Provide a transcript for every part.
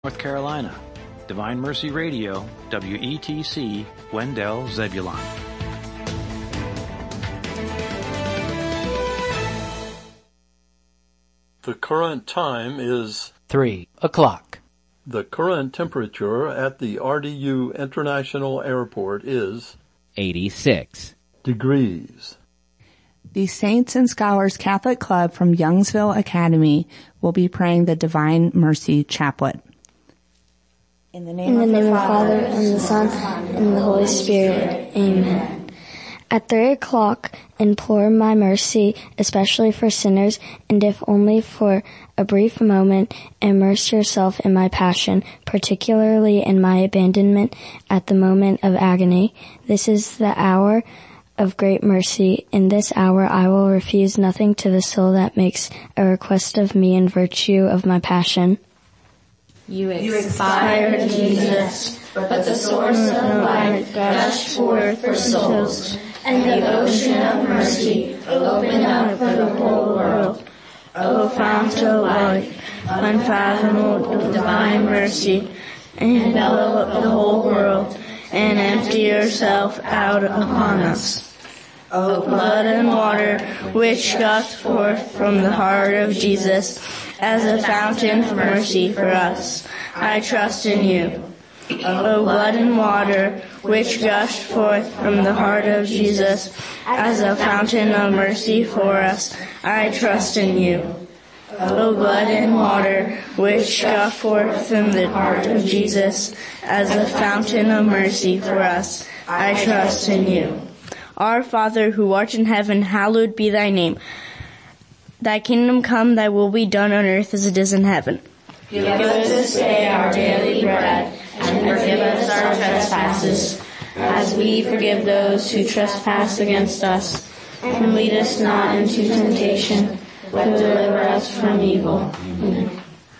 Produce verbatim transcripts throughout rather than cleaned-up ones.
North Carolina. Divine Mercy Radio, W E T C, Wendell, Zebulon. The current time is three o'clock. The current temperature at the R D U International Airport is eighty-six degrees. The Saints and Scholars Catholic Club from Youngsville Academy will be praying the Divine Mercy Chaplet. In the name, In the name of the Father, and the Son, and the Holy Spirit. Amen. At three o'clock, implore my mercy, especially for sinners, and if only for a brief moment, immerse yourself in my passion, particularly in my abandonment at the moment of agony. This is the hour of great mercy. In this hour I will refuse nothing to the soul that makes a request of me in virtue of my passion. You expired, Jesus, but the source of life gushed forth for souls, and the ocean of mercy opened up for the whole world. O fount of life, unfathomable divine mercy, envelop the whole world, and empty yourself out upon us. O blood and water, which gushed forth from the heart of Jesus, as a fountain of mercy for us, I trust in you. O blood and water, which gushed forth from the heart of Jesus, as a fountain of mercy for us, I trust in you. O blood and water, which gushed forth from the heart of Jesus, as a fountain of mercy for us, I trust in you. Our Father, who art in heaven, hallowed be thy name. Thy kingdom come, thy will be done on earth as it is in heaven. Give us this day our daily bread, and forgive us our trespasses, as we forgive those who trespass against us. And lead us not into temptation, but deliver us from evil. Amen.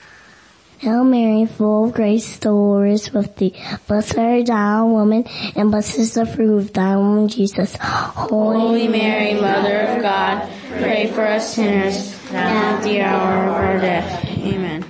Hail Mary, full of grace, the Lord is with thee. Blessed art thou, woman, and blessed is the fruit of thy womb, Jesus. Holy, Holy Mary, Mother of God, pray for us sinners, now at the hour of our death. Amen.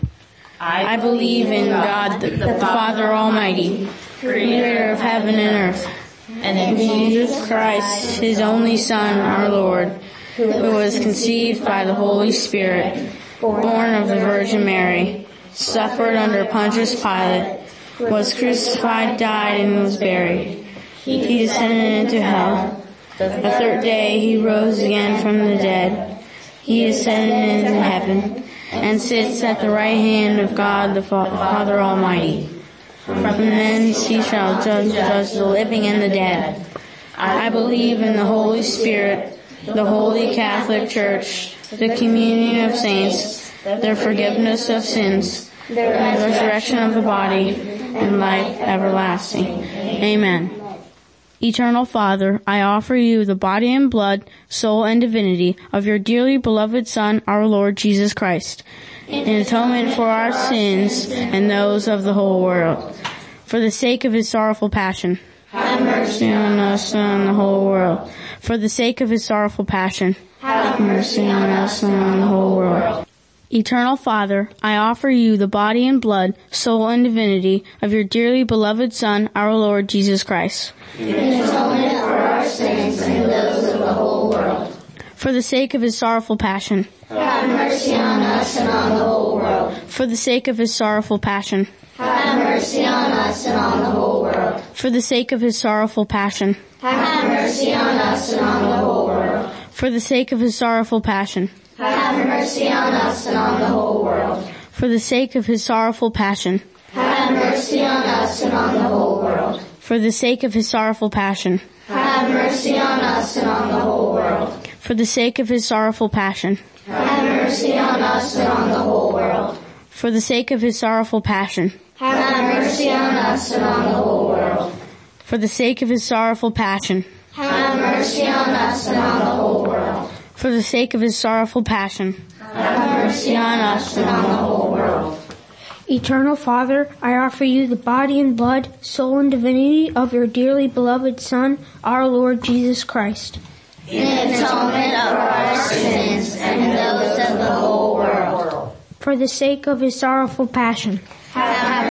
I believe in God, the, the Father Almighty, creator of heaven and earth, and in Jesus Christ, his only Son, our Lord, who was conceived by the Holy Spirit, born of the Virgin Mary, suffered under Pontius Pilate, was crucified, died, and was buried. He descended into hell. The third day he rose again from the dead. He ascended into heaven, and sits at the right hand of God the Father Almighty. From thence he shall judge, judge the living and the dead. I believe in the Holy Spirit, the Holy Catholic Church, the communion of saints, the forgiveness of sins, the resurrection of the body, and life everlasting. Amen. Eternal Father, I offer you the body and blood, soul and divinity of your dearly beloved Son, our Lord Jesus Christ, in atonement for our sins and those of the whole world, for the sake of his sorrowful passion. Have mercy on us and on the whole world. For the sake of his sorrowful passion. Have mercy on us and on the whole world. Eternal Father, I offer you the body and blood, soul and divinity of your dearly beloved Son, our Lord Jesus Christ, in atonement for our sins and those of the whole world. For the sake of his sorrowful passion. Have mercy on us and on the whole world. For the sake of his sorrowful passion. Have mercy on us and on the whole world. For the sake of his sorrowful passion. Have mercy on us and on the whole world. For the sake of his sorrowful passion. Have mercy on us and on the whole world. For the sake of his sorrowful passion. Have mercy on us and on the whole world. For the sake of his sorrowful passion. Have mercy on us and on the whole world. For the sake of his sorrowful passion. Have mercy on us and on the whole world. For the sake of his sorrowful passion. Have mercy on us and on the whole world. For the sake of his sorrowful passion. Have mercy on us and on the whole world. For the sake of his sorrowful passion. Have mercy on us and on the whole world. Eternal Father, I offer you the body and blood, soul and divinity of your dearly beloved Son, our Lord Jesus Christ, in atonement of our sins and those of the whole world. For the sake of his sorrowful passion. Have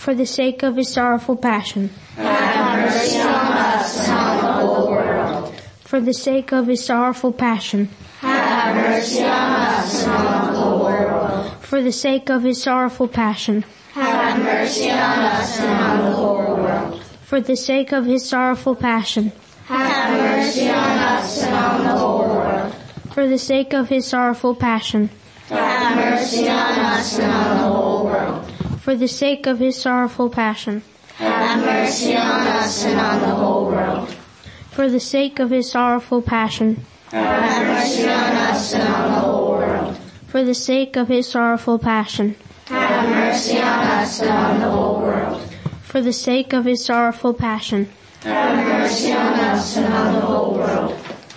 for the sake of his sorrowful passion. Have mercy on us and on the whole world. For the sake of his sorrowful passion. Have mercy on us and on the whole world. For the sake of his sorrowful passion. Have mercy on us and on the whole world. For the sake of his sorrowful passion. Have mercy on us and on the whole world. For the sake of his sorrowful passion. Have mercy on us and on the whole world. For the sake of his sorrowful passion. Have mercy on us and on the whole world. For the sake of his sorrowful passion. Have mercy on us and on the whole world. For the sake of his sorrowful passion. Have mercy on us and on the whole world. For the sake of his sorrowful passion. Have mercy on us and on the whole world.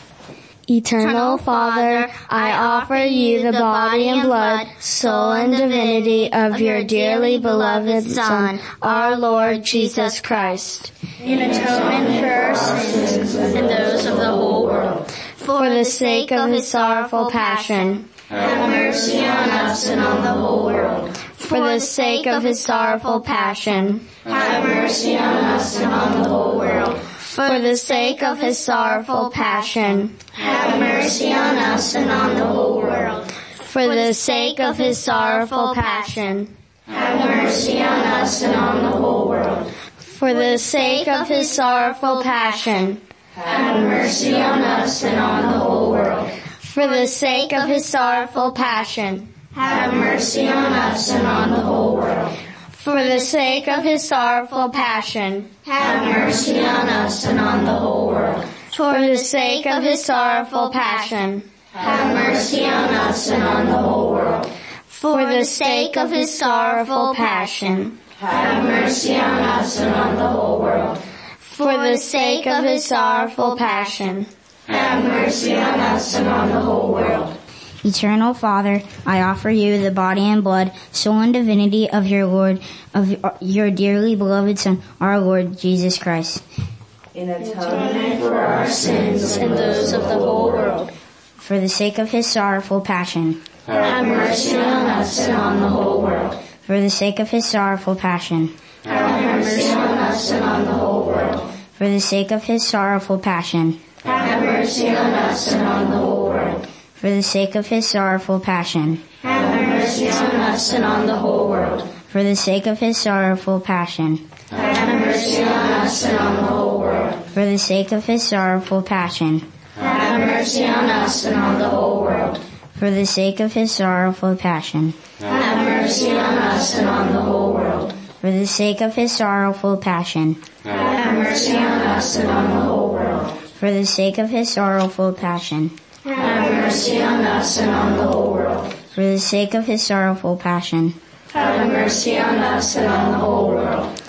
Eternal Father, I offer you the body and blood, soul and divinity of your dearly beloved Son, our Lord Jesus Christ, in atonement for our sins and those of the whole world. For the sake of his sorrowful passion. Have mercy on us and on the whole world. For the sake of his sorrowful passion. Have mercy on us and on the whole world. For the sake of his sorrowful passion. Have mercy on us and on the whole world. For the sake of his sorrowful passion. Have mercy on us and on the whole world. For the sake of his sorrowful passion. Have mercy on us and on the whole world. For the sake of his sorrowful passion. Have mercy on us and on the whole world. For the sake of his sorrowful passion. Have mercy on us and on the whole world. For the sake of his sorrowful passion. Have mercy on us and on the whole world. For the sake of his sorrowful passion. Have mercy on us and on the whole world. For the sake of his sorrowful passion. Have mercy on us and on the whole world. Eternal Father, I offer you the body and blood, soul and divinity of your Lord, of your dearly beloved Son, our Lord Jesus Christ, in atonement for our sins and those of the whole world. For the sake of his sorrowful passion. Have mercy on us and on the whole world. For the sake of his sorrowful passion. Have mercy on us and on the whole world. For the sake of his sorrowful passion. Have mercy on us and on the whole world. For the sake of his sorrowful passion. Have mercy on us and on the whole world. For the sake of his sorrowful passion. Have mercy on us and on the whole world. For the sake of his sorrowful passion. Have mercy on us and on the whole world. For the sake of his sorrowful passion. Have mercy on us and on the whole world. For the sake of his sorrowful passion. Have mercy on us and on the whole world. For the sake of his sorrowful passion. Have mercy on us and on the whole world. For the sake of his sorrowful passion. Have mercy on us and on the whole world.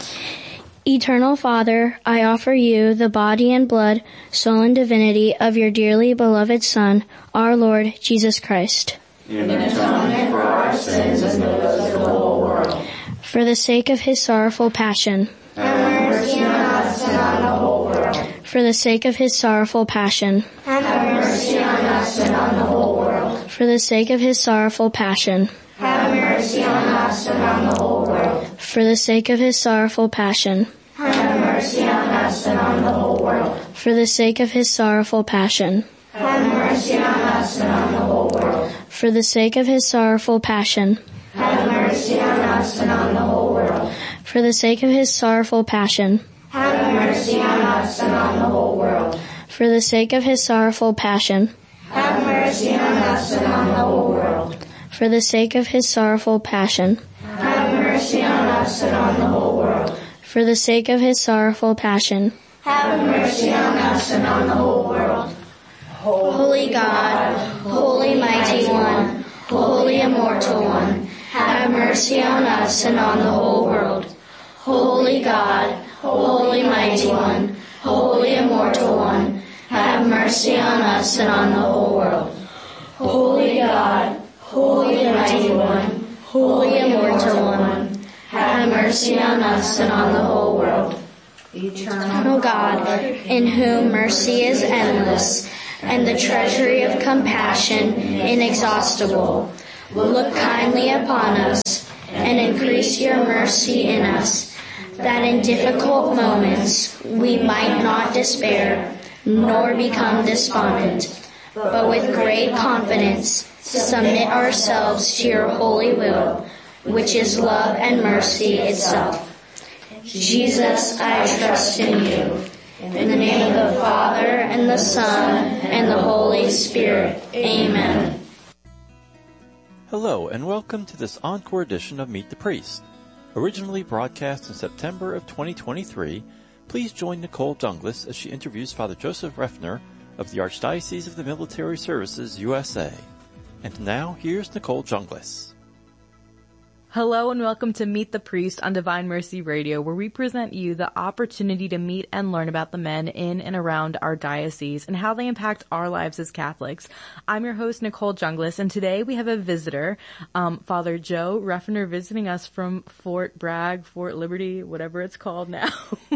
Eternal Father, I offer you the body and blood, soul and divinity of your dearly beloved Son, our Lord Jesus Christ, in atonement for our sins and those of the whole world. For the sake of his sorrowful passion. Have mercy on us and on the whole world. For the sake of his sorrowful passion. Have mercy on us and on the whole world. For the sake of his sorrowful passion. Have mercy on us and on the whole world. For the sake of his sorrowful passion. Have mercy on us and on the whole world. For the sake of his sorrowful passion. Have mercy on us and on the whole world. For the sake of his sorrowful passion. Have mercy on us and on the whole world. For the sake of his sorrowful passion. Have mercy on us and on the whole world. For the sake of his sorrowful passion. Have mercy on us and on the whole world. For the sake of his sorrowful passion. Have mercy on us and on the whole world. For the sake of his sorrowful passion. Have mercy on us and on the whole world. Holy God, Holy Mighty One, Holy Immortal One, have mercy on us and on the whole world. Holy God, Holy Mighty One, Holy Immortal One, have mercy on us and on the whole world. Holy God, Holy Mighty One, Holy Immortal One, have mercy on us and on the whole world. Eternal God, in whom mercy is endless, and the treasury of compassion inexhaustible, look kindly upon us, and increase your mercy in us, that in difficult moments we might not despair, nor become despondent, but with great confidence submit ourselves to your holy will, which is love and mercy itself. Jesus, I trust in you. In the name of the Father, and the Son, and the Holy Spirit. Amen. Hello, and welcome to this encore edition of Meet the Priest. Originally broadcast in September of twenty twenty-three, please join Nicole Douglas as she interviews Father Joseph Refner of the Archdiocese of the Military Services, U S A. And now, here's Nicole Douglas. Hello and welcome to Meet the Priest on Divine Mercy Radio, where we present you the opportunity to meet and learn about the men in and around our diocese and how they impact our lives as Catholics. I'm your host, Nicole Douglas, and today we have a visitor, um, Father Joe Refner, visiting us from Fort Bragg, Fort Liberty, whatever it's called now.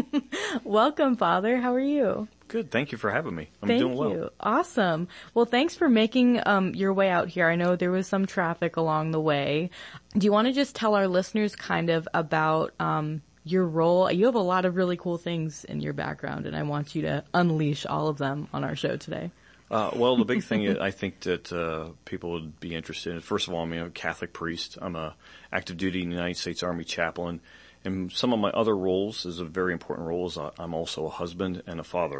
Welcome, Father. How are you? Good. Thank you for having me. I'm Thank doing well. You. Awesome. Well, thanks for making um, your way out here. I know there was some traffic along the way. Do you want to just tell our listeners kind of about um, your role? You have a lot of really cool things in your background, and I want you to unleash all of them on our show today. Uh, well, the big thing I think that uh, people would be interested in, first of all, I'm a Catholic priest. I'm a active duty United States Army chaplain. And some of my other roles, is a very important role, is I'm also a husband and a father.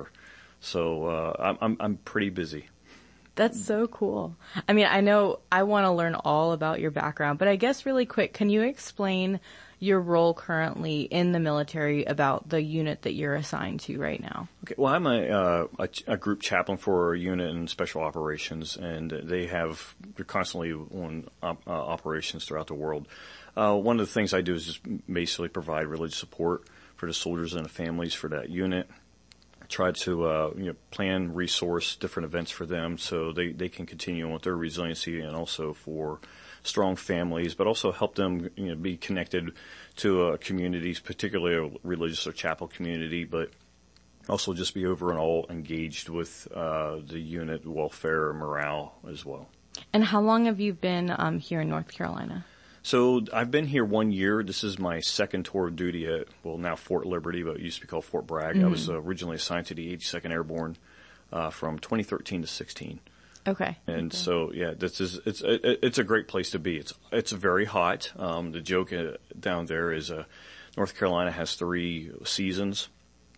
So uh, I'm, I'm pretty busy. That's so cool. I mean, I know I want to learn all about your background, but I guess really quick, can you explain your role currently in the military about the unit that you're assigned to right now? Okay. Well, I'm a, uh, a, a group chaplain for a unit in special operations, and they have, they're constantly on op, uh, operations throughout the world. Uh, one of the things I do is just basically provide religious support for the soldiers and the families for that unit. Try to, uh, you know, plan, resource different events for them so they, they can continue on with their resiliency, and also for strong families, but also help them, you know, be connected to uh, communities, particularly a religious or chapel community, but also just be overall engaged with uh, the unit welfare and morale as well. And how long have you been um, here in North Carolina? So I've been here one year. This is my second tour of duty at, well, now Fort Liberty, but it used to be called Fort Bragg. Mm-hmm. I was uh, originally assigned to the eighty-second Airborne uh, from twenty thirteen to sixteen. Okay. And okay. so, yeah, this is it's it, it's a great place to be. It's it's very hot. Um, the joke uh, down there is uh, North Carolina has three seasons: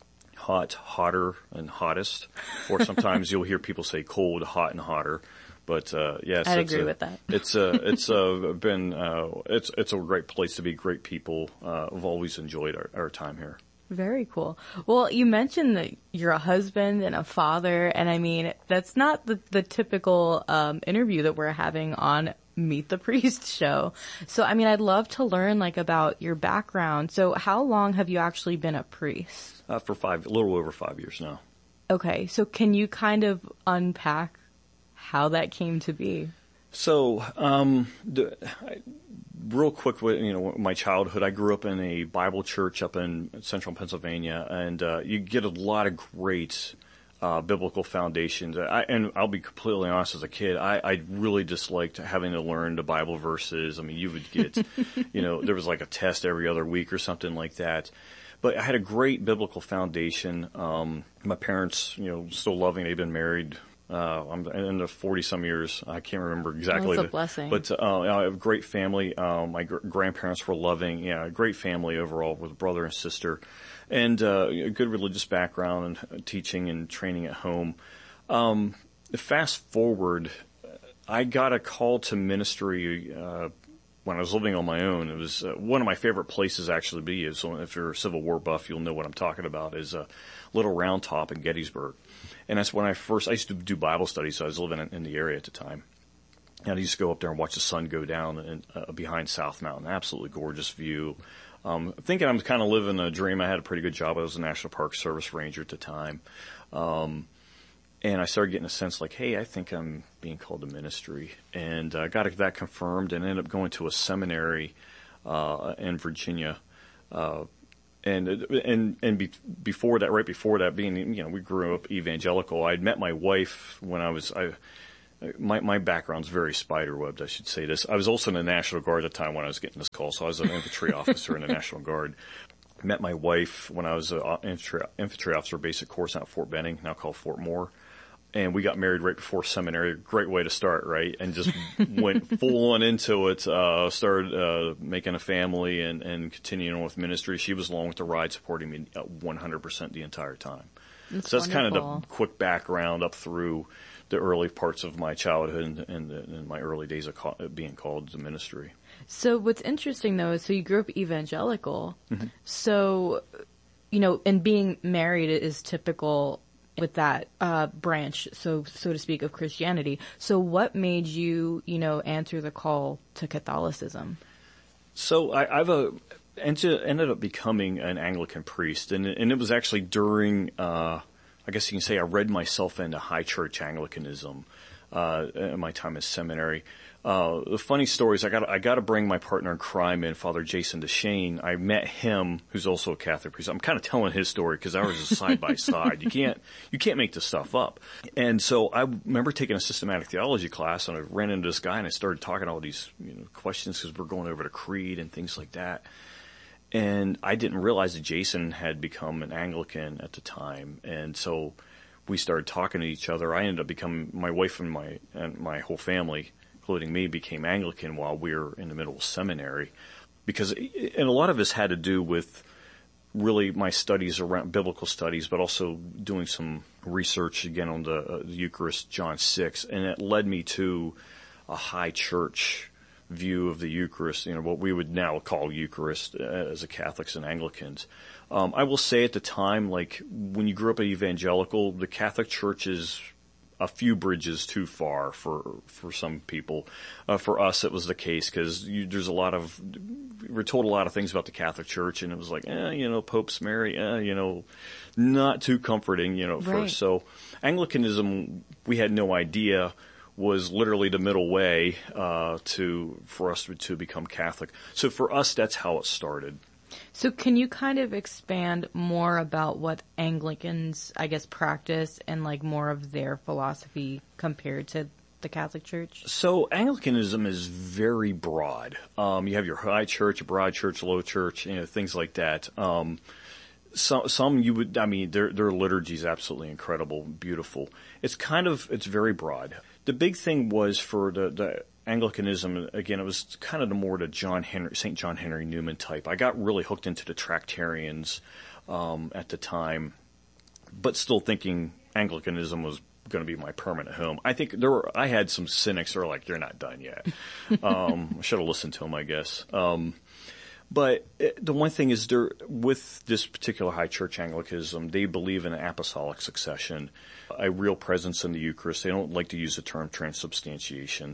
hot, hotter, and hottest. Or sometimes you'll hear people say cold, hot, and hotter. But uh yes, I'd it's agree a, with that. it's uh it's uh been uh it's it's a great place to be. Great people. Uh, I've always enjoyed our, our time here. Very cool. Well, you mentioned that you're a husband and a father, and I mean that's not the the typical um interview that we're having on Meet the Priest show. So I mean, I'd love to learn like about your background. So how long have you actually been a priest? Uh, for five, a little over five years now. Okay, so can you kind of unpack how that came to be? So, um, the, I, real quick, with, you know, my childhood, I grew up in a Bible church up in central Pennsylvania, and uh, you get a lot of great uh, biblical foundations. I, and I'll be completely honest, as a kid, I, I really disliked having to learn the Bible verses. I mean, you would get, you know, there was like a test every other week or something like that. But I had a great biblical foundation. Um, my parents, you know, still loving. They've been married. Uh, I'm in the forty some years. I can't remember exactly. That's a blessing. But, uh, I have a great family. Uh, my gr- grandparents were loving. Yeah, a great family overall with brother and sister, and, uh, a good religious background and teaching and training at home. Um, fast forward, I got a call to ministry, uh, when I was living on my own. It was uh, one of my favorite places actually to be. Is, so if you're a Civil War buff, you'll know what I'm talking about, is a little round top in Gettysburg. And that's when I first, I used to do Bible studies, so I was living in, in the area at the time. And I used to go up there and watch the sun go down in, uh, behind South Mountain. Absolutely gorgeous view. Um, thinking I'm kind of living a dream. I had a pretty good job. I was a National Park Service ranger at the time. Um, and I started getting a sense like, hey, I think I'm being called to ministry. And I uh, got that confirmed and ended up going to a seminary uh, in Virginia. Uh, and and and be, before that, right before that, being, you know, we grew up evangelical. I'd met my wife when I was, I, my my background's very spiderwebbed, I should say this. I was also in the National Guard at the time when I was getting this call, so I was an infantry officer in the National Guard. met my wife when I was an infantry, infantry officer, basic course out at Fort Benning, now called Fort Moore. And we got married right before seminary. Great way to start, right? And just went full on into it, uh, started, uh, making a family and, and continuing on with ministry. She was along with the ride, supporting me one hundred percent the entire time. That's so that's wonderful. kind of the quick background up through the early parts of my childhood and, and, and my early days of call, being called to ministry. So what's interesting though is, so you grew up evangelical. Mm-hmm. So, you know, and being married is typical with that, uh, branch, so, so to speak, of Christianity. So what made you, you know, answer the call to Catholicism? So I, I've a, ended up becoming an Anglican priest, and, and it was actually during, uh, I guess you can say I read myself into high church Anglicanism, uh, in my time as seminary. Uh, the funny story is I got, I got to bring my partner in crime in, Father Jason DeShane. I met him, who's also a Catholic priest. I'm kind of telling his story because ours is side by side. You can't, you can't make this stuff up. And so I remember taking a systematic theology class, and I ran into this guy and I started talking all these, you know, questions because we're going over to creed and things like that. And I didn't realize that Jason had become an Anglican at the time. And so we started talking to each other. I ended up becoming, my wife and my, and my whole family, including me, became Anglican while we were in the middle of seminary. Because, and a lot of this had to do with really my studies around biblical studies, but also doing some research again on the, uh, the Eucharist, John six. And it led me to a high church view of the Eucharist, you know, what we would now call Eucharist as a Catholics and Anglicans. Um, I will say at the time, like, when you grew up evangelical, the Catholic Church is a few bridges too far for, for some people. Uh, for us, it was the case because there's a lot of, we're told a lot of things about the Catholic Church, and it was like, eh, you know, Pope's Mary, eh, you know, not too comforting, you know, at Right. first. So Anglicanism, we had no idea, was literally the middle way, uh, to, for us to, to become Catholic. So for us, that's how it started. So can you kind of expand more about what Anglicans, I guess, practice and like more of their philosophy compared to the Catholic Church? So Anglicanism is very broad. Um, you have your high church, your broad church, low church, you know, things like that. Um, some, some you would, I mean, their, their liturgy is absolutely incredible, beautiful. It's kind of, it's very broad. The big thing was for the, the Anglicanism, again, it was kind of the more the John Henry, Saint John Henry Newman type. I got really hooked into the Tractarians, um, at the time, but still thinking Anglicanism was going to be my permanent home. I think there were, I had some cynics who were like, you're not done yet. um, I should have listened to them, I guess. Um, but it, the one thing is there, with this particular high church Anglicanism, they believe in apostolic succession, a real presence in the Eucharist. They don't like to use the term transubstantiation.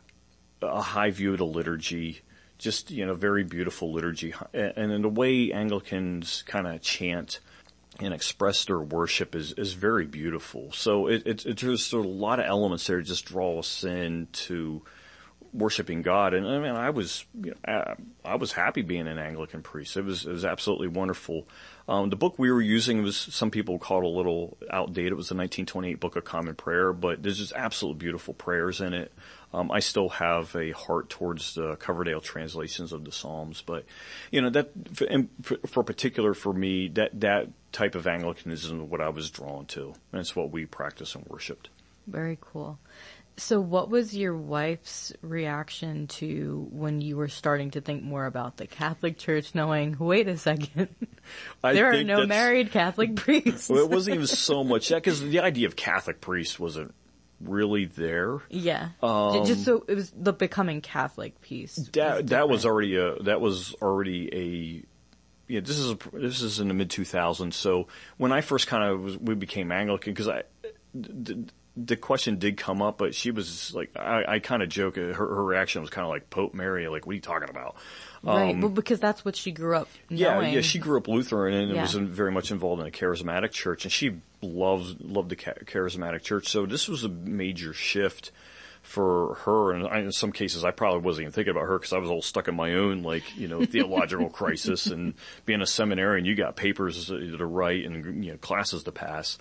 A high view of the liturgy, just, you know, very beautiful liturgy. And in the way Anglicans kind of chant and express their worship is, is very beautiful. So it, it, it, there's a lot of elements there that just draw us into worshiping God. And I mean, I was, you know, I, I was happy being an Anglican priest. It was, it was absolutely wonderful. Um, the book we were using was, some people called it a little outdated. It was the nineteen twenty-eight Book of Common Prayer, but there's just absolute beautiful prayers in it. Um, I still have a heart towards the Coverdale translations of the Psalms, but, you know, that, for, for particular for me, that, that type of Anglicanism is what I was drawn to. And it's what we practiced and worshiped. Very cool. So what was your wife's reaction to when you were starting to think more about the Catholic Church, knowing, wait a second, there are no married Catholic priests? Well, it wasn't even so much that, because the idea of Catholic priests wasn't really there. Yeah. Um, Just so it was the becoming Catholic piece. That, that was already a, that was already a, yeah, this is a, this is in the mid two thousands. So when I first kind of was, we became Anglican, because I, the, the question did come up, but she was like, I, I kind of joke, her, her reaction was kind of like, Pope Mary, like, what are you talking about? Right, Um, well, because that's what she grew up Yeah, knowing. yeah, she grew up Lutheran and Yeah. was in, very much involved in a charismatic church, and she loved, loved the charismatic church. So this was a major shift for her, and I, in some cases I probably wasn't even thinking about her because I was all stuck in my own, like, you know, theological crisis, and being a seminarian, you got papers to write and, you know, classes to pass.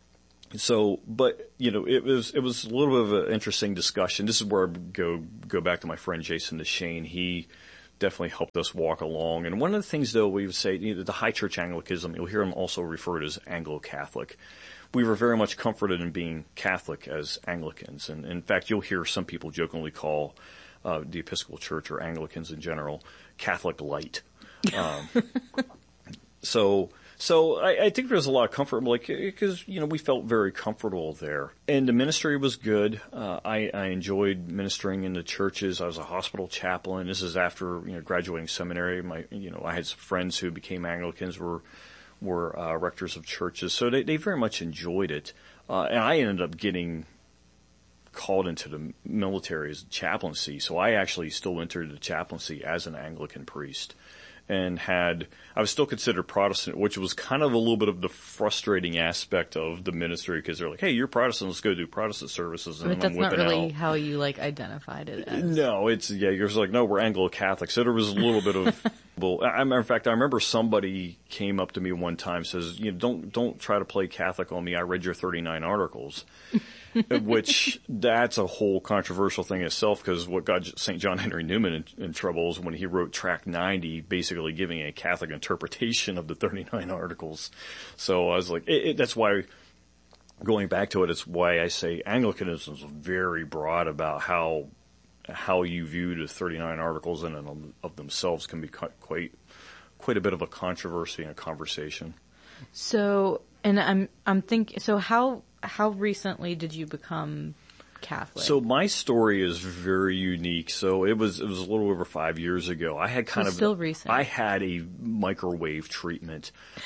So, but, you know, it was, it was a little bit of an interesting discussion. This is where I go, go back to my friend Jason DeShane. He definitely helped us walk along. And one of the things, though, we would say, you know, the high church Anglicanism, you'll hear them also referred as Anglo-Catholic. We were very much comforted in being Catholic as Anglicans. And in fact, you'll hear some people jokingly call uh, the Episcopal Church, or Anglicans in general, Catholic light. Um, so... So I, I think there's a lot of comfort, like, because, you know, we felt very comfortable there. And the ministry was good. Uh, I, I enjoyed ministering in the churches. I was a hospital chaplain. This is after, you know, graduating seminary. My, you know, I had some friends who became Anglicans, were, were, uh, rectors of churches. So they, they very much enjoyed it. Uh, and I ended up getting called into the military as chaplaincy. So I actually still entered the chaplaincy as an Anglican priest. And had, I was still considered Protestant, which was kind of a little bit of the frustrating aspect of the ministry, because they're like, hey, you're Protestant, let's go do Protestant services. And but that's I'm not really out. how you, like, identified it as. No, it's, yeah, you're just like, no, we're Anglo-Catholic. So there was a little bit of, well, I, in fact, I remember somebody came up to me one time, says, you know, don't, don't try to play Catholic on me. I read your thirty-nine articles. Which, that's a whole controversial thing itself, because what got Saint John Henry Newman in, in trouble is when he wrote Tract ninety, basically giving a Catholic interpretation of the thirty-nine articles. So I was like, it, it, that's why, going back to it, it's why I say Anglicanism is very broad about how, how you view the thirty-nine articles in and of themselves can be quite, quite a bit of a controversy and a conversation. So, and I'm, I'm thinking, so how, How recently did you become Catholic? So my story is very unique. So it was it was a little over five years ago. I had kind so of still recent. I had a microwave treatment.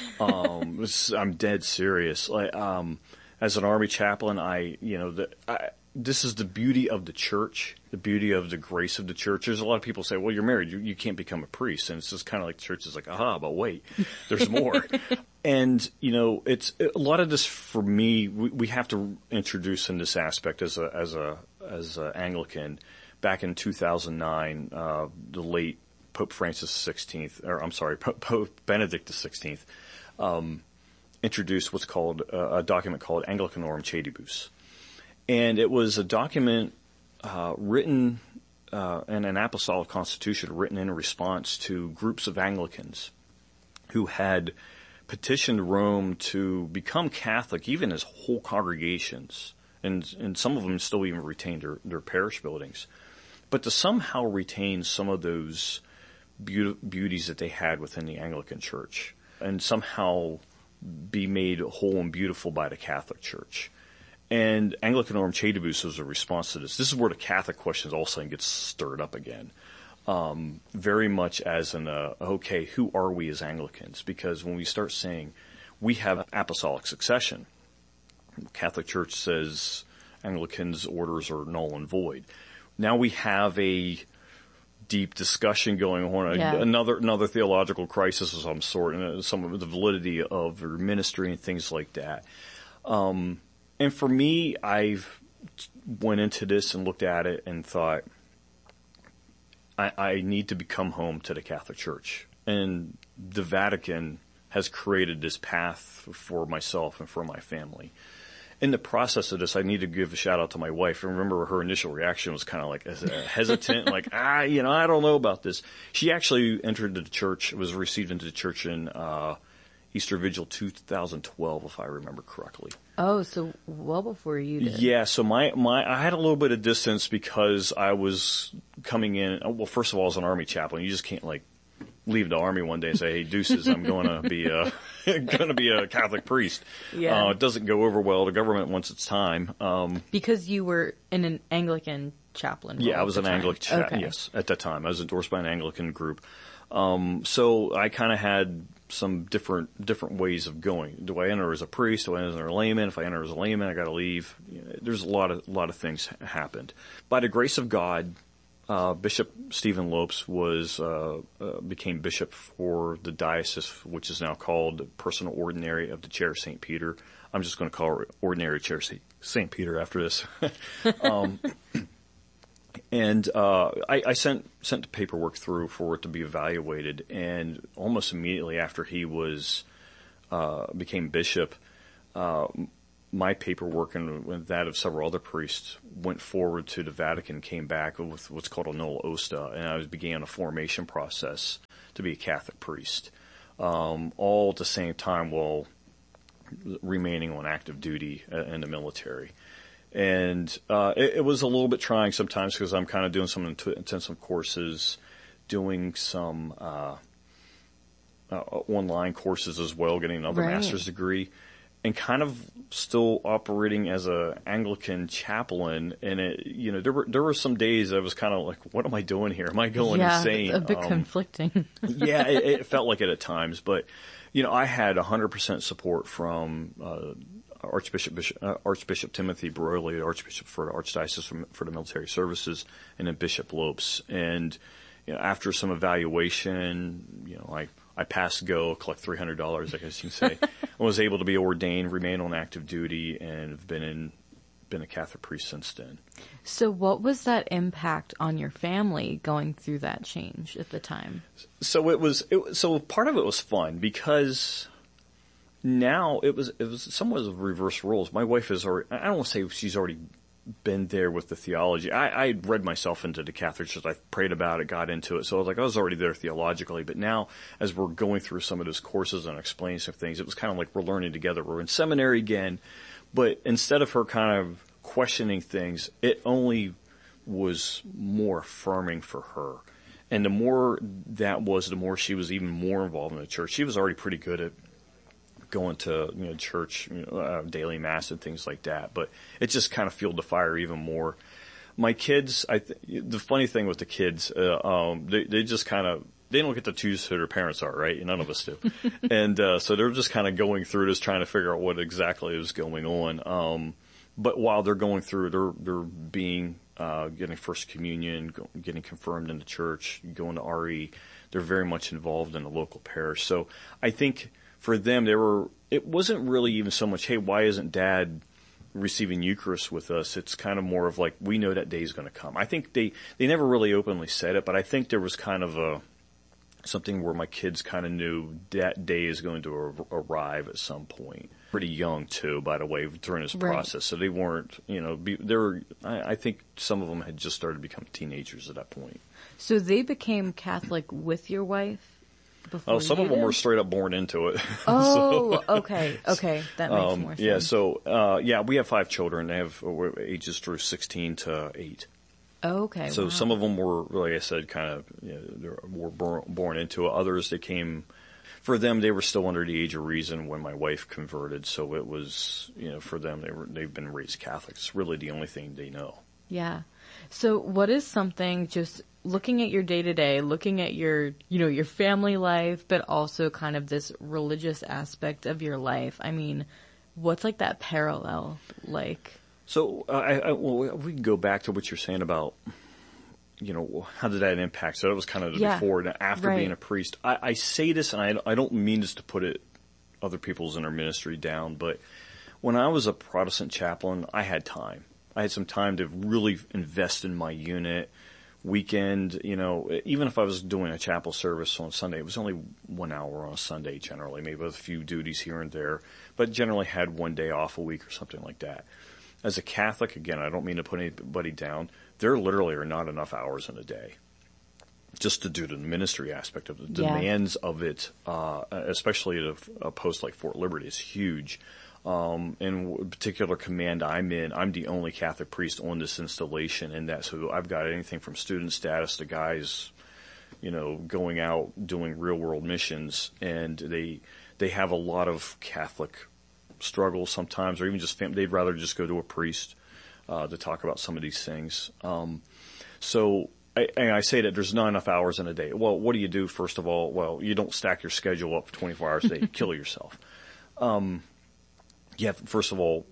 Um, was, I'm dead serious. Like um, as an Army chaplain, I you know the, I, this is the beauty of the church, the beauty of the grace of the church. There's a lot of people say, well, you're married, you, you can't become a priest, and it's just kind of like the church is like, aha, but wait, there's more. And, you know, it's, a lot of this for me, we, we have to introduce in this aspect as a, as a, as a Anglican. Back in two thousand nine, uh, the late Pope Francis the sixteenth, or I'm sorry, Pope, Pope Benedict the sixteenth, um, introduced what's called, uh, a document called Anglicanorum Cedibus. And it was a document, uh, written, uh, in an apostolic constitution written in response to groups of Anglicans who had petitioned Rome to become Catholic, even as whole congregations, and and some of them still even retained their, their parish buildings, but to somehow retain some of those beauty, beauties that they had within the Anglican Church, and somehow be made whole and beautiful by the Catholic Church. And Anglicanorum Cedibus was a response to this. This is where the Catholic questions all of a sudden get stirred up again. Um, very much as an, uh, okay, who are we as Anglicans? Because when we start saying we have apostolic succession, Catholic Church says Anglicans' orders are null and void. Now we have a deep discussion going on, yeah. another another theological crisis of some sort, and some of the validity of your ministry and things like that. Um, and for me, I've went into this and looked at it and thought, I, I need to become home to the Catholic Church. And the Vatican has created this path for myself and for my family. In the process of this, I need to give a shout out to my wife. I remember her initial reaction was kind of like hesitant, like, ah, you know, I don't know about this. She actually entered the church, was received into the church in, uh, Easter Vigil two thousand twelve, if I remember correctly. Oh, so well before you did. Yeah, so my, my, I had a little bit of distance because I was coming in, well, first of all, as an Army chaplain, you just can't like leave the Army one day and say, hey, deuces, I'm going to be a, going to be a Catholic priest. Yeah. Uh, it doesn't go over well. The government wants its time. Um, because you were in an Anglican chaplain. Yeah, I was an time. Anglican, cha- okay. yes, at that time. I was endorsed by an Anglican group. Um, so I kind of had some different, different ways of going. Do I enter as a priest? Do I enter as a layman? If I enter as a layman, I gotta leave. You know, there's a lot of, a lot of things happened. By the grace of God, uh, Bishop Stephen Lopes was, uh, uh, became bishop for the diocese, which is now called Personal Ordinary of the Chair of Saint Peter. I'm just gonna call it Ordinary Chair of Saint Peter after this. um, And, uh, I, I sent, sent the paperwork through for it to be evaluated, and almost immediately after he was, uh, became bishop, uh, my paperwork and that of several other priests went forward to the Vatican, came back with what's called a nulla osta, and I began a formation process to be a Catholic priest, um, all at the same time while remaining on active duty in the military. And uh, it, it was a little bit trying sometimes because I'm kind of doing some intensive courses, doing some uh, uh, online courses as well, getting another right. master's degree, and kind of still operating as a Anglican chaplain. And it, you know, there were there were some days I was kind of like, "What am I doing here? Am I going yeah, insane?" A bit um, conflicting. yeah, it, it felt like it at times, but you know, I had one hundred percent support from uh, Archbishop Bishop, uh, Archbishop Timothy Broglio, Archbishop for the Archdiocese for, for the Military Services, and then Bishop Lopes. And you know, after some evaluation, you know, I I passed go, collect three hundred dollars, I guess you can say, and was able to be ordained, remain on active duty, and have been in been a Catholic priest since then. So what was that impact on your family going through that change at the time? So it was, it, so part of it was fun because now it was, it was somewhat of reverse roles. My wife is already, I don't want to say she's already been there with the theology. I, I read myself into the Catholic Church. I prayed about it, got into it. So I was like, I was already there theologically. But now as we're going through some of those courses and explaining some things, it was kind of like we're learning together. We're in seminary again. But instead of her kind of questioning things, it only was more affirming for her. And the more that was, the more she was even more involved in the church. She was already pretty good at going to, you know, church, you know, uh, daily mass and things like that. But it just kind of fueled the fire even more. My kids, I th- the funny thing with the kids, uh, um, they, they just kind of, they don't get to choose who their parents are, right? None of us do. and, uh, so they're just kind of going through this, trying to figure out what exactly is going on. Um, but while they're going through, they're, they're being, uh, getting First Communion, go, getting confirmed in the church, going to R E. They're very much involved in the local parish. So I think for them, they were, it wasn't really even so much, hey, why isn't Dad receiving Eucharist with us? It's kind of more of like, we know that day is going to come. I think they, they never really openly said it, but I think there was kind of a, something where my kids kind of knew that day is going to ar- arrive at some point. Pretty young too, by the way, during this right. process. So they weren't, you know, be, they were, I, I think some of them had just started to become teenagers at that point. So they became Catholic with your wife? Oh, some of them were straight up born into it. Oh, so, okay, okay, that makes um, more sense. Yeah, so, uh, yeah, we have five children. They have uh, ages through sixteen to eight. Okay. So wow. some of them were, like I said, kind of, you know, were born, born into it. Others, they came, for them, they were still under the age of reason when my wife converted. So it was, you know, for them, they were, they've been raised Catholic. It's really the only thing they know. Yeah. So what is something, just looking at your day to day, looking at your, you know, your family life, but also kind of this religious aspect of your life? I mean, what's like that parallel like? So, uh, I, I, well, we can go back to what you're saying about, you know, how did that impact? So that was kind of the yeah, before and after right. being a priest. I, I say this, and I, I don't mean this to put it, other people's in our ministry down, but when I was a Protestant chaplain, I had time. I had some time to really invest in my unit. Weekend, you know, even if I was doing a chapel service on Sunday, it was only one hour on a Sunday generally, maybe with a few duties here and there, but generally had one day off a week or something like that. As a Catholic, again, I don't mean to put anybody down, there literally are not enough hours in a day just to do the ministry aspect of the yeah. demands of it, uh, especially at a, a post like Fort Liberty is huge. Um, in a particular command I'm in, I'm the only Catholic priest on this installation, and that, so I've got anything from student status to guys, you know, going out doing real world missions, and they, they have a lot of Catholic struggles sometimes, or even just fam- they'd rather just go to a priest, uh, to talk about some of these things. Um, so, I, and I say that there's not enough hours in a day. Well, what do you do first of all? Well, you don't stack your schedule up for twenty-four hours a day, you kill yourself. Um, You have, first of all,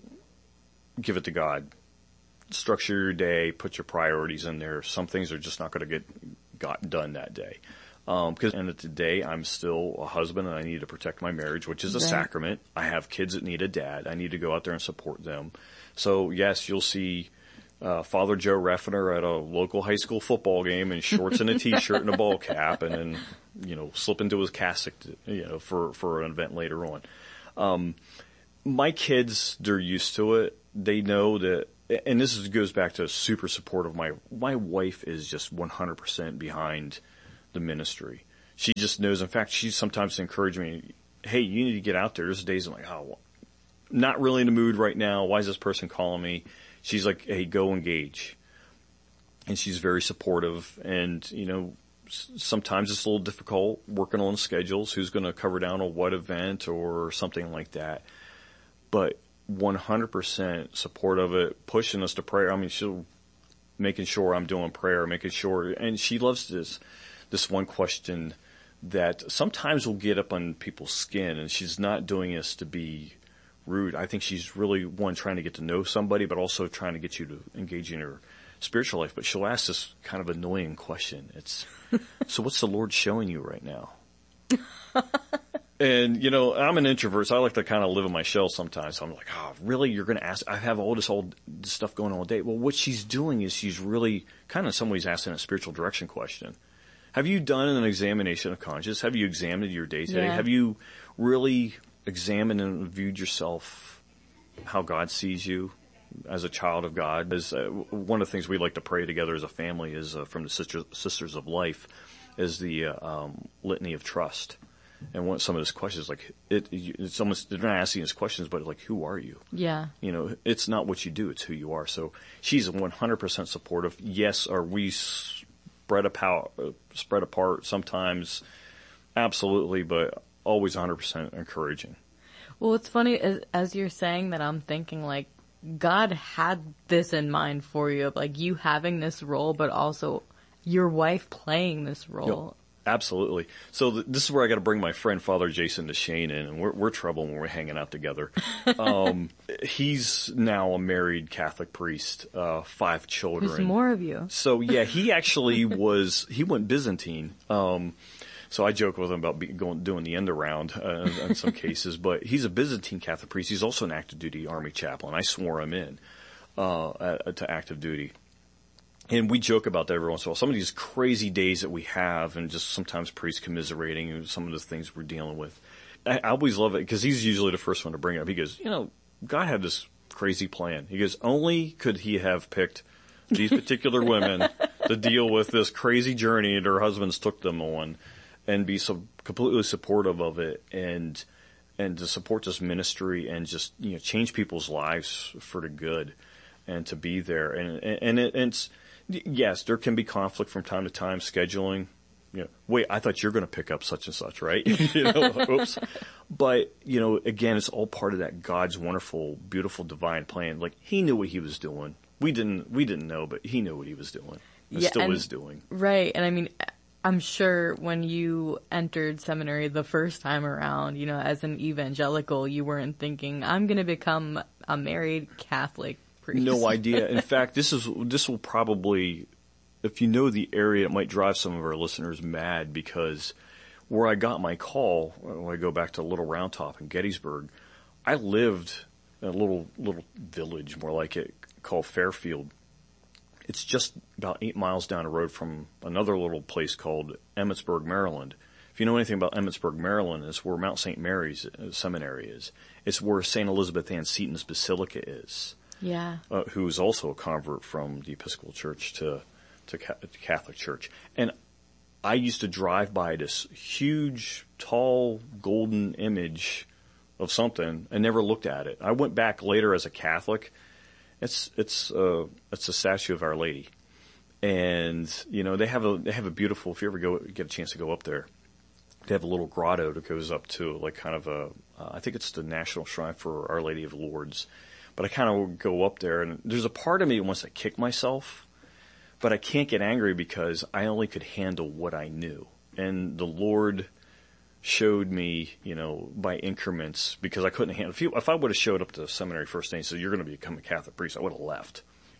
give it to God. Structure your day, put your priorities in there. Some things are just not going to get got done that day. Um, because at the end of the day, I'm still a husband and I need to protect my marriage, which is a right. sacrament. I have kids that need a dad. I need to go out there and support them. So yes, you'll see, uh, Father Joe Reffner at a local high school football game in shorts and a t-shirt and a ball cap, and then, you know, slip into his cassock, to, you know, for, for an event later on. Um, my kids, they're used to it. They know that, and this is, goes back to super supportive. My, my wife is just one hundred percent behind the ministry. She just knows. In fact, she sometimes encourages me, hey, you need to get out there. There's days I'm like, oh, not really in the mood right now. Why is this person calling me? She's like, hey, go engage. And she's very supportive. And, you know, sometimes it's a little difficult working on schedules, who's going to cover down on what event or something like that. But one hundred percent support of it, pushing us to prayer. I mean, she'll making sure I'm doing prayer, making sure, and she loves this, this one question that sometimes will get up on people's skin, and she's not doing this to be rude. I think she's really, one, trying to get to know somebody, but also trying to get you to engage in her spiritual life. But she'll ask this kind of annoying question. It's, so what's the Lord showing you right now? And, you know, I'm an introvert, so I like to kind of live in my shell sometimes. So I'm like, oh, really? You're going to ask? I have all this old stuff going on all day. Well, what she's doing is she's really kind of in some ways asking a spiritual direction question. Have you done an examination of conscience? Have you examined your day today? Yeah. Have you really examined and viewed yourself how God sees you as a child of God? As, uh, one of the things we like to pray together as a family is uh, from the Sisters, Sisters of Life is the uh, um, litany of trust. And one, some of those questions, like, it, it's almost, they're not asking us questions, but like, who are you? Yeah. You know, it's not what you do, it's who you are. So she's one hundred percent supportive. Yes, are we spread apart, uh, spread apart sometimes? Absolutely, but always one hundred percent encouraging. Well, it's funny, as, as you're saying that, I'm thinking, like, God had this in mind for you, of, like, you having this role, but also your wife playing this role. Yep. Absolutely. So th- this is where I got to bring my friend Father Jason DeShane in, and we're, we're trouble when we're hanging out together. Um, he's now a married Catholic priest, uh, five children. There's more of you. So yeah, he actually was, he went Byzantine. Um, so I joke with him about be, going, doing the end around, uh, in some cases, but he's a Byzantine Catholic priest. He's also an active duty Army chaplain. I swore him in, uh, uh to active duty. And we joke about that every once in a while. Some of these crazy days that we have, and just sometimes priests commiserating and some of the things we're dealing with. I, I always love it because he's usually the first one to bring it up. He goes, you know, God had this crazy plan. He goes, only could he have picked these particular women to deal with this crazy journey their husbands took them on, and be so completely supportive of it, and and to support this ministry and just, you know, change people's lives for the good, and to be there. And and, and it, it's yes, there can be conflict from time to time, scheduling. You know, wait, I thought you're going to pick up such and such, right? you know, oops. But, you know, again, it's all part of that God's wonderful, beautiful, divine plan. Like, he knew what he was doing. We didn't, we didn't know, but he knew what he was doing. And yeah, still and, is doing. Right. And I mean, I'm sure when you entered seminary the first time around, you know, as an evangelical, you weren't thinking, I'm going to become a married Catholic priest. No idea. In fact, this is, this will probably, if you know the area, it might drive some of our listeners mad, because where I got my call, when I go back to Little Round Top in Gettysburg, I lived in a little, little village, more like it, called Fairfield. It's just about eight miles down the road from another little place called Emmitsburg, Maryland. If you know anything about Emmitsburg, Maryland, it's where Mount Saint Mary's Seminary is. It's where Saint Elizabeth Ann Seton's Basilica is. Yeah. Uh, who's also a convert from the Episcopal Church to, to Catholic Church. And I used to drive by this huge, tall, golden image of something and never looked at it. I went back later as a Catholic. It's, it's, uh, it's a statue of Our Lady. And, you know, they have a, they have a beautiful, if you ever go, get a chance to go up there, they have a little grotto that goes up to like kind of a, uh, I think it's the National Shrine for Our Lady of Lourdes. But I kind of go up there, and there's a part of me that wants to kick myself, but I can't get angry because I only could handle what I knew. And the Lord showed me, you know, by increments, because I couldn't handle. If, you, if I would have showed up to the seminary first day and said, you're going to become a Catholic priest, I would have left.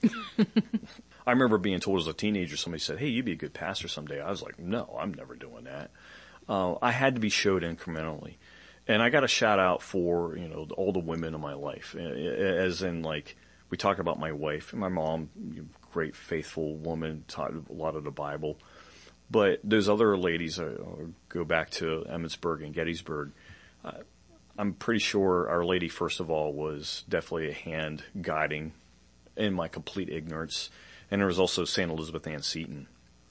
I remember being told as a teenager, somebody said, hey, you'd be a good pastor someday. I was like, no, I'm never doing that. Uh, I had to be showed incrementally. And I got a shout out for, you know, all the women in my life, as in, like, we talk about my wife and my mom, great faithful woman, taught a lot of the Bible. But those other ladies, uh, go back to Emmitsburg and Gettysburg, uh, I'm pretty sure Our Lady, first of all, was definitely a hand guiding in my complete ignorance. And there was also Saint Elizabeth Ann Seton.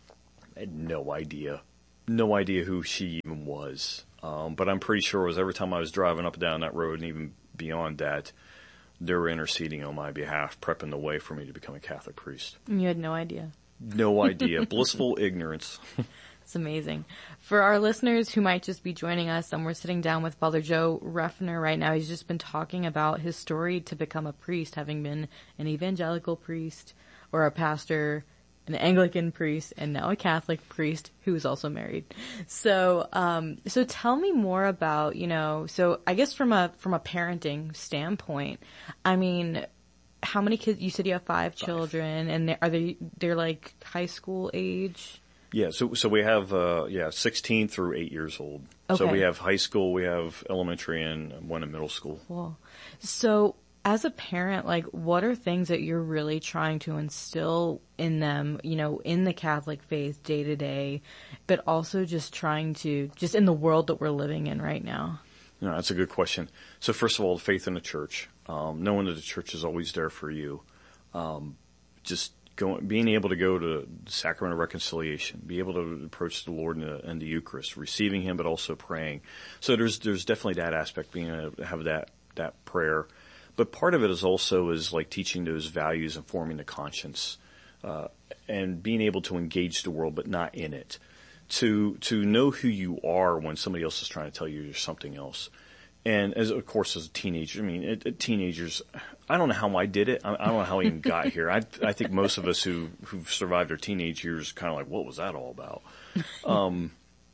I had no idea. No idea who she even was. Um, but I'm pretty sure it was every time I was driving up and down that road and even beyond that, they were interceding on my behalf, prepping the way for me to become a Catholic priest. And you had no idea. No idea. Blissful ignorance. It's amazing. For our listeners who might just be joining us, and we're sitting down with Father Joe Reffner right now. He's just been talking about his story to become a priest, having been an evangelical priest or a pastor, an Anglican priest, and now a Catholic priest who is also married. So, um, so tell me more about, you know, so I guess from a, from a parenting standpoint, I mean, how many kids, you said you have five, five. children, and they, are they, they're like high school age? Yeah, so, so we have, uh, yeah, sixteen through eight years old. Okay. So we have high school, we have elementary, and one in middle school. Cool. So, as a parent, like, what are things that you're really trying to instill in them, you know, in the Catholic faith day to day, but also just trying to, just in the world that we're living in right now? No, that's a good question. So first of all, faith in the church, um, knowing that the church is always there for you, um, just going, being able to go to the sacrament of reconciliation, be able to approach the Lord in the, in the Eucharist, receiving Him, but also praying. So there's, there's definitely that aspect, being able to have that, that prayer. But part of it is also is like teaching those values and forming the conscience, uh, and being able to engage the world, but not in it. To, to know who you are when somebody else is trying to tell you you're something else. And as, of course, as a teenager, I mean, it, it, teenagers, I don't know how I did it. I, I don't know how I even got here. I, I think most of us who, who've survived our teenage years kind of like, what was that all about? Um,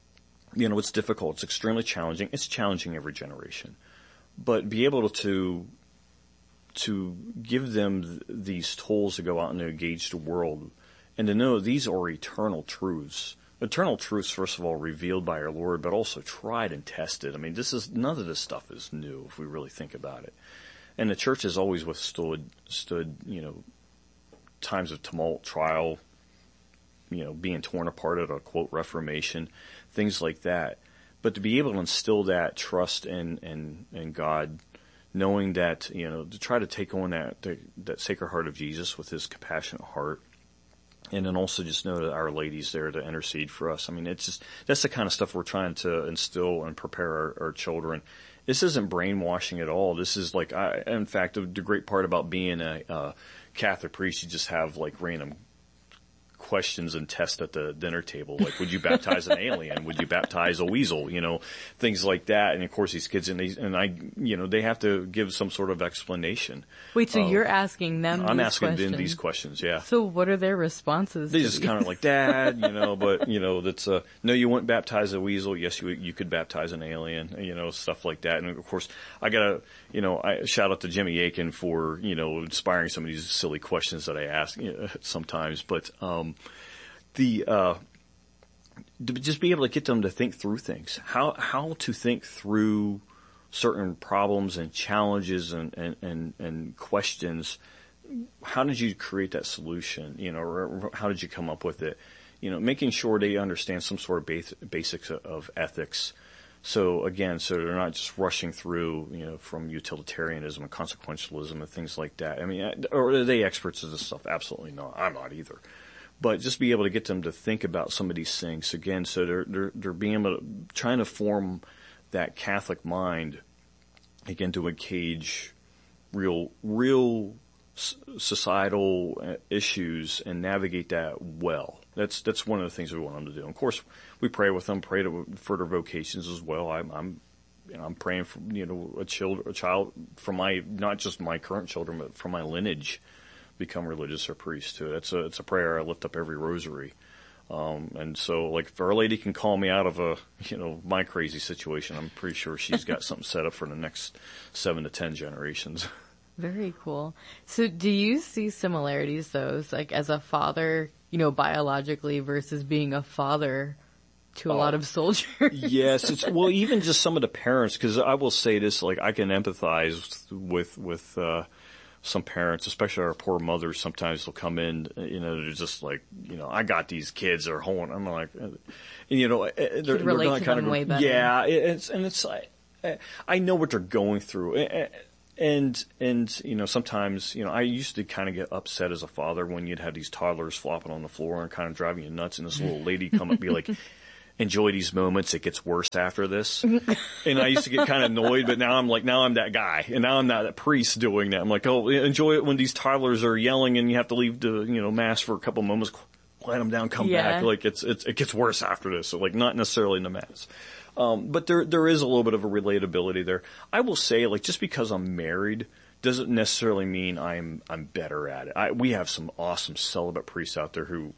you know, it's difficult. It's extremely challenging. It's challenging every generation. But be able to, to give them th- these tools to go out and to engage the world and to know these are eternal truths. Eternal truths, first of all, revealed by our Lord, but also tried and tested. I mean, this is, none of this stuff is new if we really think about it. And the church has always withstood, stood, you know, times of tumult, trial, you know, being torn apart at a quote Reformation, things like that. But to be able to instill that trust in, in, in God, knowing that, you know, to try to take on that, that Sacred Heart of Jesus with His compassionate heart. And then also just know that Our Lady's there to intercede for us. I mean, it's just, that's the kind of stuff we're trying to instill and prepare our, our children. This isn't brainwashing at all. This is like, I, in fact, the, the great part about being a, uh, Catholic priest, you just have like random questions and tests at the dinner table. Like, would you baptize an alien? Would you baptize a weasel? You know, things like that. And of course these kids, and, these, and I, you know, they have to give some sort of explanation. Wait, so uh, you're asking them I'm these asking questions? them these questions, yeah. So what are their responses? They just kind of like, Dad, you know, but, you know, that's, uh, no, you wouldn't baptize a weasel. Yes, you you could baptize an alien, you know, stuff like that. And of course, I gotta, you know, I shout out to Jimmy Aiken for, you know, inspiring some of these silly questions that I ask, you know, sometimes. But, um, the, uh, to just be able to get them to think through things, how, how to think through certain problems and challenges and, and, and, and questions. How did you create that solution? You know, or how did you come up with it? You know, making sure they understand some sort of base, basics of ethics. So again, so they're not just rushing through, you know, from utilitarianism and consequentialism and things like that. I mean, or are they experts in this stuff? Absolutely not. I'm not either. But just be able to get them to think about some of these things again. So they're, they're, they're being able to, trying to form that Catholic mind again to engage real, real societal issues and navigate that well. That's, that's one of the things we want them to do. And of course, we pray with them, pray to, for their vocations as well. I'm, I'm, you know, I'm praying for, you know, a child, a child from my, not just my current children, but from my lineage, become religious or priest too. It's a, it's a prayer I lift up every rosary. Um, and so like if Our Lady can call me out of a, you know, my crazy situation, I'm pretty sure she's got something set up for the next seven to ten generations. Very cool. So do you see similarities though, like as a father, you know, biologically versus being a father to a oh, lot of soldiers? Yes. It's, well, even just some of the parents, cause I will say this, like I can empathize with, with, uh, some parents, especially our poor mothers, sometimes they'll come in, you know, they're just like, you know, I got these kids, they're home. I'm like, and, you know, they're, they're relate to kind them of, way better. Yeah, it's, and it's like, I know what they're going through. And, and, you know, sometimes, you know, I used to kind of get upset as a father when you'd have these toddlers flopping on the floor and kind of driving you nuts, and this little lady come up and be like, enjoy these moments, it gets worse after this. And I used to get kind of annoyed, but now I'm like, now I'm that guy. And now I'm not that priest doing that. I'm like, oh, enjoy it when these toddlers are yelling and you have to leave the, you know, mass for a couple moments, quiet them down, come yeah. back. Like it's, it's, it gets worse after this. So like not necessarily in the mass. Um, but there, there is a little bit of a relatability there. I will say, like, just because I'm married doesn't necessarily mean I'm, I'm better at it. I, we have some awesome celibate priests out there who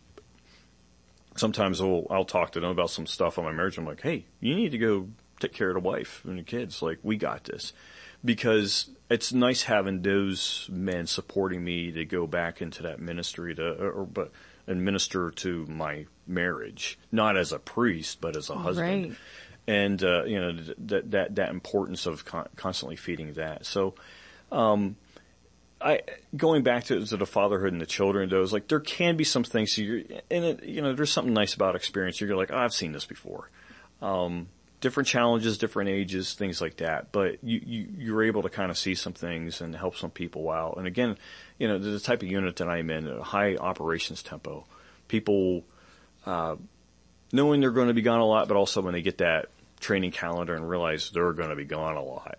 sometimes I'll, I'll talk to them about some stuff on my marriage. I'm like, hey, you need to go take care of the wife and the kids. Like, we got this. Because it's nice having those men supporting me to go back into that ministry to, or, but, and minister to my marriage. Not as a priest, but as a husband. Right. And, uh, you know, that, that, that importance of con- constantly feeding that. So, um, I, going back to, to the fatherhood and the children, those, like, there can be some things, so you're, and it, you know, there's something nice about experience. You're like, oh, I've seen this before. Um, different challenges, different ages, things like that. But you, you, you're able to kind of see some things and help some people out. And again, you know, the type of unit that I'm in, a high operations tempo, people, uh, knowing they're going to be gone a lot, but also when they get that training calendar and realize they're going to be gone a lot,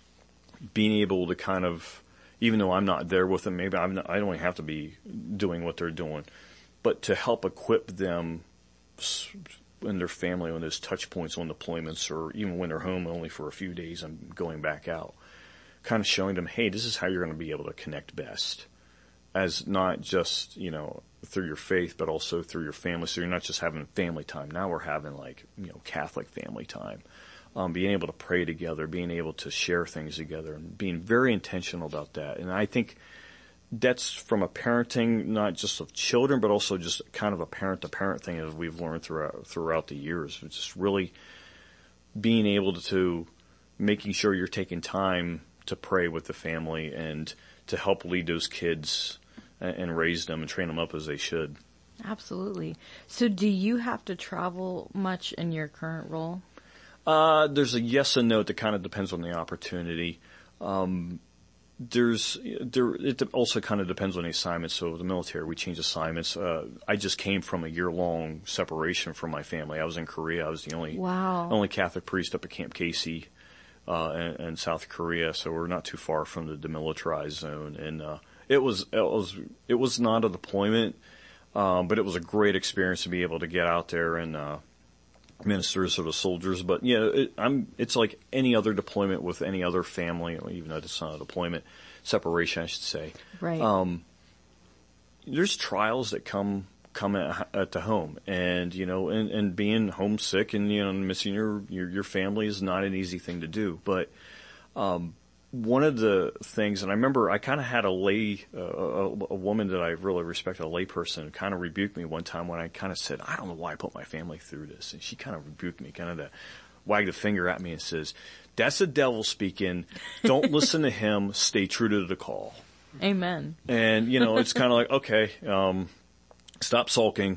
being able to kind of, even though I'm not there with them, maybe I'm not, I don't have to be doing what they're doing, but to help equip them and their family on those touch points on deployments, or even when they're home only for a few days and going back out, kind of showing them, hey, this is how you're going to be able to connect best, as not just, you know, through your faith, but also through your family. So you're not just having family time. Now we're having, like, you know, Catholic family time. Um, being able to pray together, being able to share things together, and being very intentional about that. And I think that's from a parenting, not just of children, but also just kind of a parent-to-parent thing, as we've learned throughout throughout the years. It's just really being able to, to making sure you're taking time to pray with the family and to help lead those kids and raise them and train them up as they should. Absolutely. So do you have to travel much in your current role? Uh, there's a yes and no that kind of depends on the opportunity. Um, there's, there, it also kind of depends on the assignment. So the military, we change assignments. Uh, I just came from a year-long separation from my family. I was in Korea. I was the only, wow. only Catholic priest up at Camp Casey, uh, in, in South Korea. So we're not too far from the demilitarized zone. And, uh, It was, it was, it was not a deployment, um, but it was a great experience to be able to get out there and, uh, minister to the soldiers. But, yeah, it, I'm, it's like any other deployment with any other family, even though it's not a deployment, separation, I should say. Right. Um, there's trials that come, come at, at the home, and, you know, and, and being homesick and, you know, missing your, your, your family is not an easy thing to do. But, um, one of the things, and I remember I kind of had a lay, uh, a, a woman that I really respect, a lay person, kind of rebuked me one time when I kind of said, I don't know why I put my family through this. And she kind of rebuked me, kind of the, wagged a finger at me and says, that's the devil speaking. Don't listen to him. Stay true to the call. Amen. And, you know, it's kind of like, okay, um, stop sulking.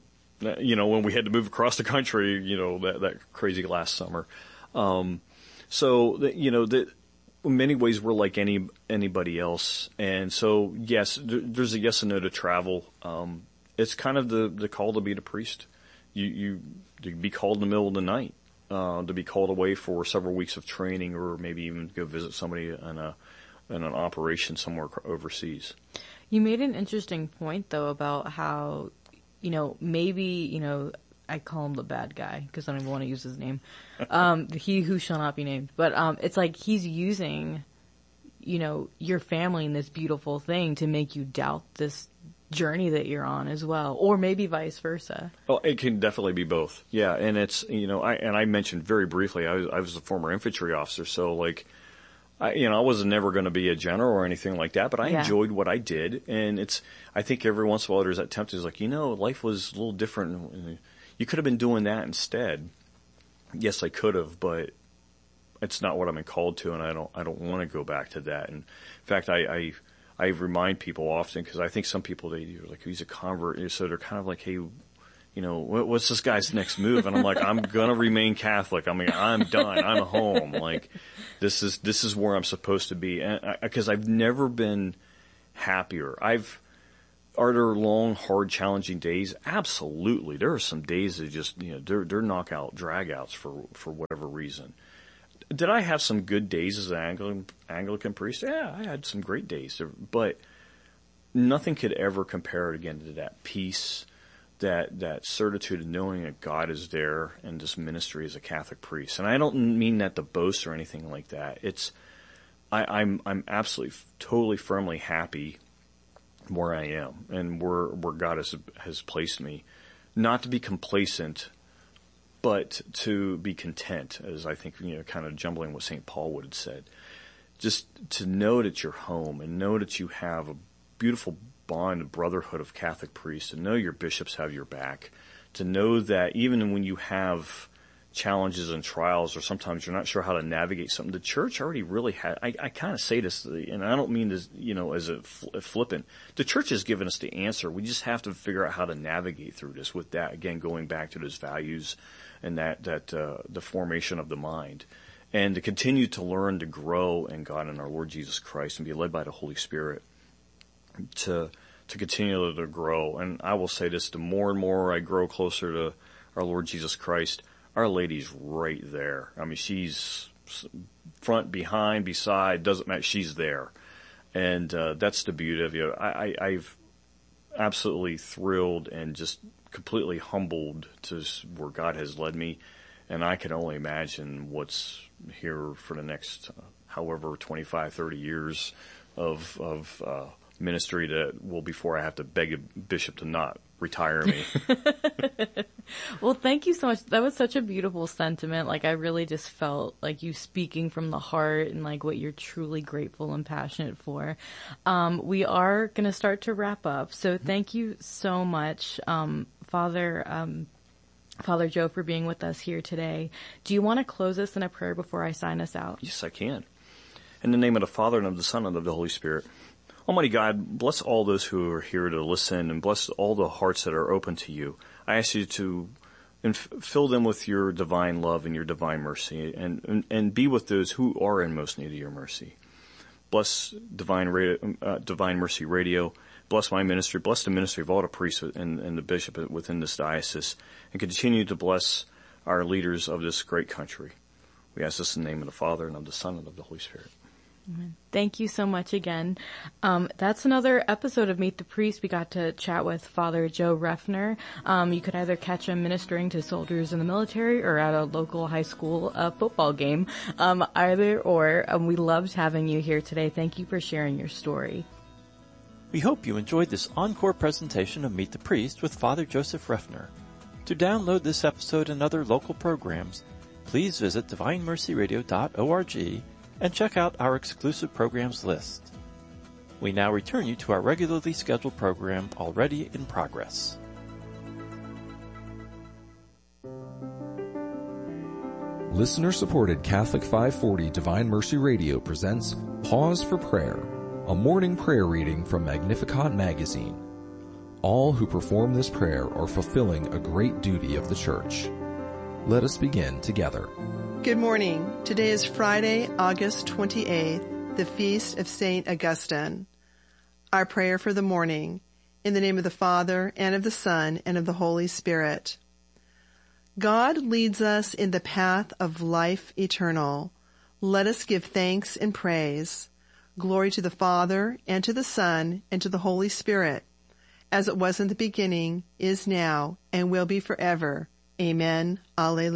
You know, when we had to move across the country, you know, that, that crazy last summer. Um, so, that, you know, that, in many ways, we're like any anybody else, and so yes, there, there's a yes and no to travel. Um, it's kind of the the call to be the priest. You you to be called in the middle of the night, uh, to be called away for several weeks of training, or maybe even go visit somebody in a in an operation somewhere overseas. You made an interesting point though about how, you know, maybe you know. I call him the bad guy because I don't even want to use his name. Um, he who shall not be named. But, um, it's like he's using, you know, your family in this beautiful thing to make you doubt this journey that you're on as well. Or maybe vice versa. Well, it can definitely be both. Yeah. And it's, you know, I, and I mentioned very briefly, I was, I was a former infantry officer. So like, I, you know, I was never going to be a general or anything like that, but I yeah. enjoyed what I did. And it's, I think every once in a while there's that temptation, like, you know, life was a little different. You could have been doing that instead. Yes, I could have, but it's not what I'm called to, and I don't, I don't want to go back to that. And in fact, I, I, I remind people often, because I think some people, they, like, he's a convert, so they're kind of like, hey, you know, what, what's this guy's next move? And I'm like, I'm gonna remain Catholic. I mean, I'm done. I'm home. Like, this is, this is where I'm supposed to be. And I, cause I've never been happier. I've, are there long, hard, challenging days? Absolutely. There are some days that just, you know, they're, they're knockout, dragouts for, for whatever reason. Did I have some good days as an Anglican, Anglican priest? Yeah, I had some great days, but nothing could ever compare again to that peace, that, that certitude of knowing that God is there in this ministry as a Catholic priest. And I don't mean that to boast or anything like that. It's, I, I'm, I'm absolutely, totally, firmly happy where I am and where, where God has, has placed me. Not to be complacent, but to be content, as I think, you know, kind of jumbling what Saint Paul would have said. Just to know that you're home and know that you have a beautiful bond, a brotherhood of Catholic priests, to know your bishops have your back, to know that even when you have challenges and trials, or sometimes you're not sure how to navigate something, the church already really had, I, I kind of say this, and I don't mean this, you know, as a, a flippant. The church has given us the answer. We just have to figure out how to navigate through this with that, again, going back to those values and that, that, uh, the formation of the mind. And to continue to learn to grow in God and our Lord Jesus Christ and be led by the Holy Spirit to, to continue to grow. And I will say this, the more and more I grow closer to our Lord Jesus Christ, Our Lady's right there. I mean, she's front, behind, beside, doesn't matter. She's there. And, uh, that's the beauty of you. I, I, I've absolutely thrilled and just completely humbled to where God has led me. And I can only imagine what's here for the next, uh, however, twenty-five, thirty years of, of, uh, ministry that will before I have to beg a bishop to not retire me. Well, thank you so much. That was such a beautiful sentiment. Like, I really just felt like you speaking from the heart and like what you're truly grateful and passionate for. Um, we are going to start to wrap up. So thank you so much, um, Father, um, Father Joe, for being with us here today. Do you want to close us in a prayer before I sign us out? Yes, I can. In the name of the Father and of the Son and of the Holy Spirit. Almighty God, bless all those who are here to listen and bless all the hearts that are open to you. I ask you to inf- fill them with your divine love and your divine mercy and, and, and be with those who are in most need of your mercy. Bless Divine, Radio, uh, Divine Mercy Radio. Bless my ministry. Bless the ministry of all the priests and, and the bishop within this diocese, and continue to bless our leaders of this great country. We ask this in the name of the Father and of the Son and of the Holy Spirit. Amen. Thank you so much again. Um, that's another episode of Meet the Priest. We got to chat with Father Joe Reffner. Um, you could either catch him ministering to soldiers in the military or at a local high school uh, football game. Um, either or. Um, we loved having you here today. Thank you for sharing your story. We hope you enjoyed this encore presentation of Meet the Priest with Father Joseph Reffner. To download this episode and other local programs, please visit divine mercy radio dot org and check out our exclusive programs list. We now return you to our regularly scheduled program already in progress. Listener-supported Catholic five forty Divine Mercy Radio presents Pause for Prayer, a morning prayer reading from Magnificat magazine. All who perform this prayer are fulfilling a great duty of the Church. Let us begin together. Good morning. Today is Friday, August twenty-eighth, the feast of Saint Augustine. Our prayer for the morning, in the name of the Father, and of the Son, and of the Holy Spirit. God leads us in the path of life eternal. Let us give thanks and praise. Glory to the Father, and to the Son, and to the Holy Spirit, as it was in the beginning, is now, and will be forever. Amen. Alleluia.